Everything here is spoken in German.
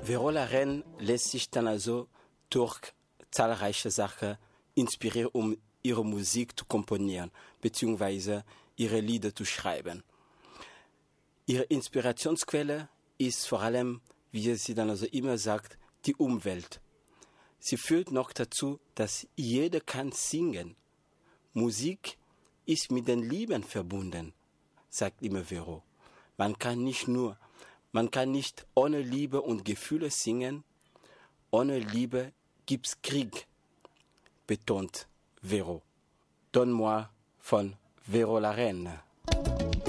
Vero Laren lässt sich dann also durch zahlreiche Sachen inspirieren, um ihre Musik zu komponieren, beziehungsweise ihre Lieder zu schreiben. Ihre Inspirationsquelle ist vor allem, wie sie dann also immer sagt, die Umwelt. Sie führt noch dazu, dass jeder kann singen. Musik ist mit den Lieben verbunden, sagt immer Vero. Man kann nicht ohne Liebe und Gefühle singen. Ohne Liebe gibt's Krieg, betont Vero. Donne-moi von Vero Laren.